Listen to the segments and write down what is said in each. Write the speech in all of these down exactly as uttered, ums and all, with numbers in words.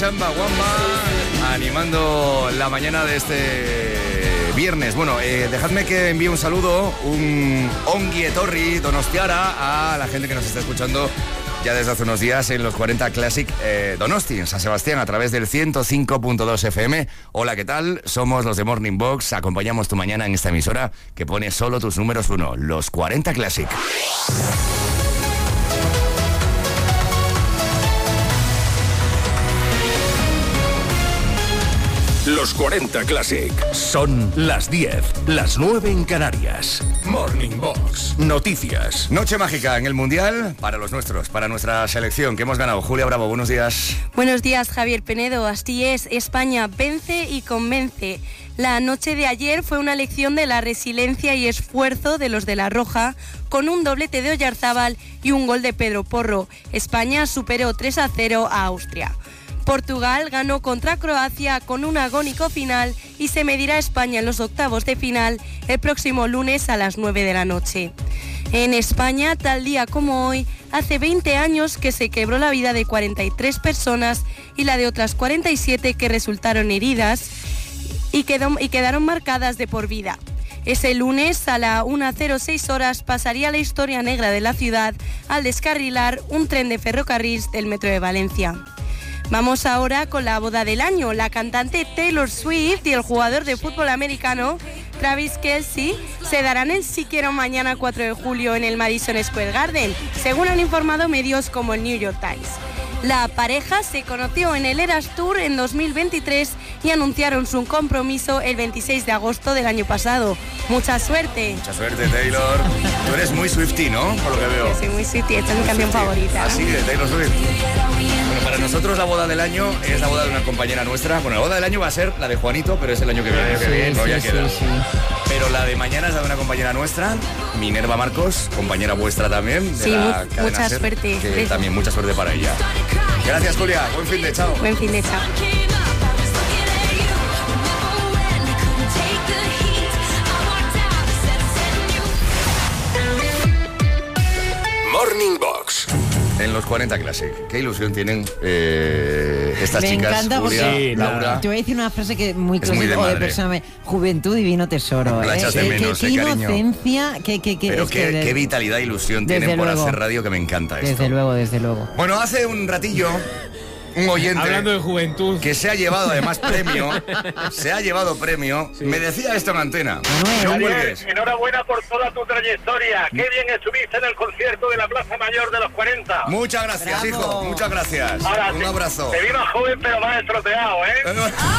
Chamba Wamba, animando la mañana de este viernes. Bueno, eh, dejadme que envíe un saludo, un ongi etorri donostiara a la gente que nos está escuchando ya desde hace unos días en los cuarenta Classic eh, Donosti, en San Sebastián, a través del ciento cinco punto dos F M. Hola, ¿qué tal? Somos los de Morning Box, acompañamos tu mañana en esta emisora que pone solo tus números uno, los cuarenta Classic. Los cuarenta Classic. Son las diez, las nueve en Canarias. Morning Box. Noticias. Noche mágica en el Mundial para los nuestros, para nuestra selección que hemos ganado. Julia Bravo, buenos días. Buenos días, Javier Penedo. Así es, España vence y convence. La noche de ayer fue una lección de la resiliencia y esfuerzo de los de la Roja, con un doblete de Oyarzábal y un gol de Pedro Porro. España superó tres a cero a Austria. Portugal ganó contra Croacia con un agónico final y se medirá a España en los octavos de final el próximo lunes a las nueve de la noche. En España, tal día como hoy, hace veinte años que se quebró la vida de cuarenta y tres personas y la de otras cuarenta y siete que resultaron heridas y, quedó, y quedaron marcadas de por vida. Ese lunes a la una cero seis horas pasaría la historia negra de la ciudad al descarrilar un tren de ferrocarril del Metro de Valencia. Vamos ahora con la boda del año. La cantante Taylor Swift y el jugador de fútbol americano Travis Kelce se darán el sí quiero mañana cuatro de julio en el Madison Square Garden, según han informado medios como el New York Times. La pareja se conoció en el Eras Tour en dos mil veintitrés y anunciaron su compromiso el veintiséis de agosto del año pasado. ¡Mucha suerte! Mucha suerte, Taylor. Tú eres muy Swiftie, ¿no? Por lo que veo. Yo soy muy Swiftie, esta es mi canción favorita. Así de Taylor Swift. Bueno, para nosotros la boda del año es la boda de una compañera nuestra. Bueno, la boda del año va a ser la de Juanito, pero es el año que viene. Sí, que viene, no, sí, ya sí, queda. sí. Pero la de mañana es la de una compañera nuestra, Minerva Marcos, compañera vuestra también. De sí, la mu- mucha Ser, suerte. Que también mucha suerte para ella. Gracias, Julia. Buen fin de chao. Buen fin de chao. Morning Box. En los cuarenta Classic. Qué ilusión tienen eh, estas Me chicas, encanta Julia, porque Sí, Laura. te voy a decir una frase que muy Es muy de clásica, o de madre. persona, juventud divino tesoro. La ¿eh? echas de Qué- menos, qué, eh, qué cariño. inocencia, qué, qué, qué, Pero es qué, que de- qué vitalidad e ilusión desde tienen por luego. hacer radio, que me encanta esto. Desde luego, desde luego. Bueno, hace un ratillo, un oyente Hablando de juventud. que se ha llevado además premio, se ha llevado premio, me decía esto en antena. Manuel. No Javier, cuelgues. enhorabuena por toda tu trayectoria. Qué bien estuviste en el concierto de la Plaza Mayor de los cuarenta. Muchas gracias, Bravo. hijo, muchas gracias. Ahora, Un te- abrazo. Te vi más joven, pero más estropeado, ¿eh?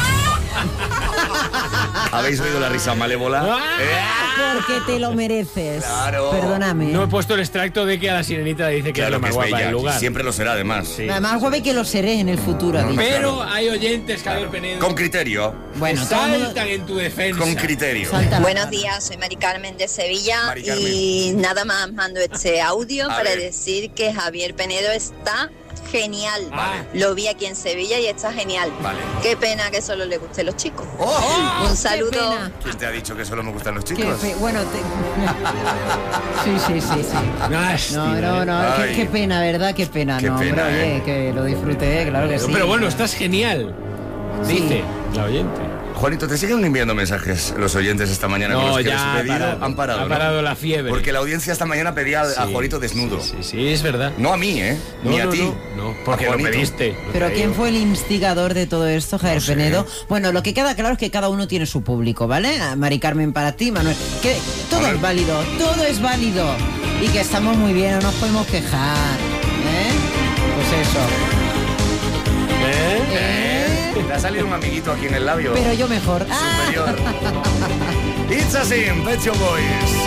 ¿Habéis oído la risa malévola? Eh, Porque te lo mereces. Claro. Perdóname. No he puesto el extracto de que a la sirenita le dice que Claro es la que más es guapa bella, del lugar. siempre lo será además. Sí. Además, guapa y que lo seré en el futuro. ha dicho. Pero Claro. hay oyentes, Javier Penedo, Con criterio, Bueno, que todo el mundo- saltan en tu defensa. con criterio. salta la Buenos cara. días, soy Mari Carmen de Sevilla Mari Carmen. y nada más mando este audio A para ver. decir que Javier Penedo está genial. Vale. Lo vi aquí en Sevilla y está genial. Vale. Qué pena que solo le gusten los chicos. ¡Oh! Un Qué saludo. pena. ¿Quién te ha dicho que solo me gustan los Qué chicos? fe- Bueno, te... sí, sí, sí, sí. Lástima, No, no, ¿eh? no, Ay. qué, qué pena, ¿verdad? Qué pena, Qué no, pena, hombre, ¿eh? oye, que lo disfruté, claro que sí. Pero bueno, estás genial. Sí. Dice la oyente. Juanito, ¿te siguen enviando mensajes los oyentes esta mañana con No, los que ya les he ha pedido? parado. Han parado, Ha ¿no? parado la fiebre. Porque la audiencia esta mañana pedía a- a Sí. Juanito desnudo. Sí, sí, sí, es verdad. No a mí, ¿eh? No, Ni a no, ti. No, no, porque A lo Juanito. pediste. Pero ¿quién fue el instigador de todo esto, Javier No sé. Penedo? Bueno, lo que queda claro es que cada uno tiene su público, ¿vale? A Mari Carmen para ti, Manuel. Que todo Manuel. es válido, todo es válido. Y que estamos muy bien, no nos podemos quejar. ¿Eh? Pues eso. ¿Eh? ¿Eh? Te ha salido un amiguito aquí en el labio. Pero yo mejor. Superior. It's a Sin, Pet Shop Boys.